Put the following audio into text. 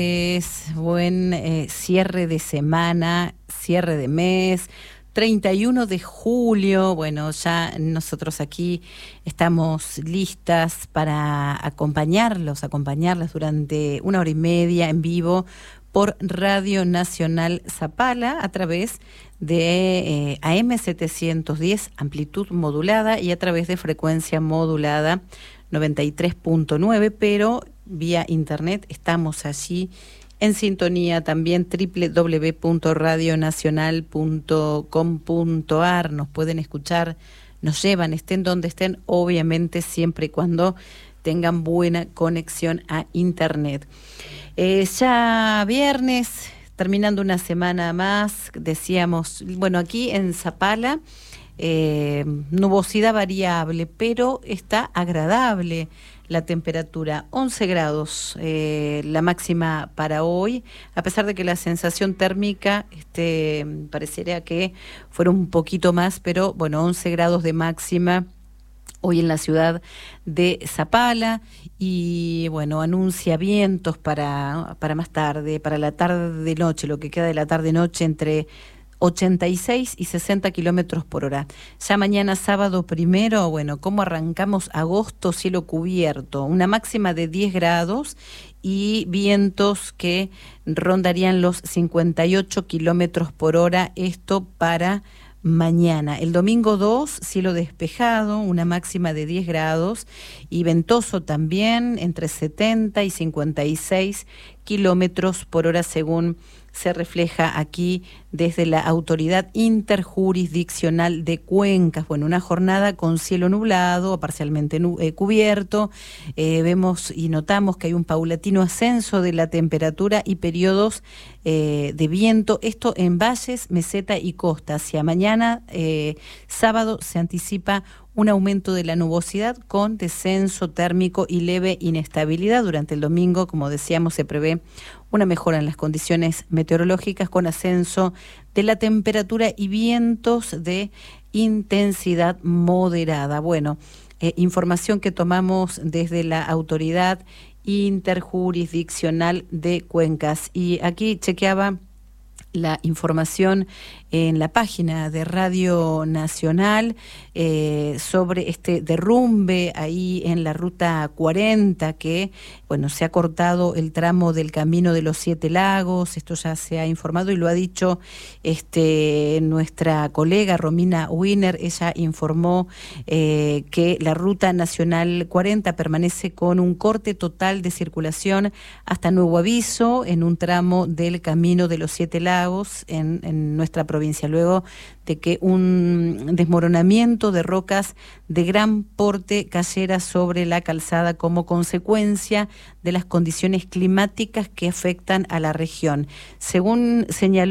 Es buen cierre de semana, cierre de mes, 31 de julio. Bueno, ya nosotros aquí estamos listas para acompañarlas durante 1 hora y media en vivo por Radio Nacional Zapala a través de AM 710, amplitud modulada, y a través de frecuencia modulada 93.9, pero vía internet estamos allí en sintonía también, www.radionacional.com.ar. Nos pueden escuchar, nos llevan, estén donde estén, obviamente siempre y cuando tengan buena conexión a internet. Ya viernes, terminando una semana más, decíamos, bueno, aquí en Zapala, nubosidad variable, pero está agradable la temperatura, 11 grados la máxima para hoy, a pesar de que la sensación térmica parecería que fuera un poquito más, pero bueno, 11 grados de máxima hoy en la ciudad de Zapala, y bueno, anuncia vientos para más tarde, para la tarde-noche, lo que queda de la tarde-noche, entre 86 y 60 kilómetros por hora. Ya mañana sábado 1, bueno, ¿cómo arrancamos agosto? Cielo cubierto, una máxima de 10 grados y vientos que rondarían los 58 kilómetros por hora, esto para mañana. El domingo 2, cielo despejado, una máxima de 10 grados y ventoso también, entre 70 y 56 kilómetros por hora, según se refleja aquí desde la Autoridad Interjurisdiccional de Cuencas. Bueno, una jornada con cielo nublado, parcialmente cubierto. Vemos y notamos que hay un paulatino ascenso de la temperatura y periodos de viento. Esto en valles, meseta y costa. Hacia mañana, sábado, se anticipa un aumento de la nubosidad con descenso térmico y leve inestabilidad. Durante el domingo, como decíamos, se prevé una mejora en las condiciones meteorológicas con ascenso de la temperatura y vientos de intensidad moderada. Bueno, información que tomamos desde la Autoridad Interjurisdiccional de Cuencas. Y aquí chequeaba la información en la página de Radio Nacional sobre este derrumbe ahí en la ruta 40, que bueno, se ha cortado el tramo del Camino de los 7 Lagos. Esto ya se ha informado y lo ha dicho nuestra colega Romina Wiener. Ella informó que la ruta nacional 40 permanece con un corte total de circulación hasta nuevo aviso en un tramo del Camino de los 7 Lagos en nuestra provincia, luego de que un desmoronamiento de rocas de gran porte cayera sobre la calzada como consecuencia de las condiciones climáticas que afectan a la región. Según señaló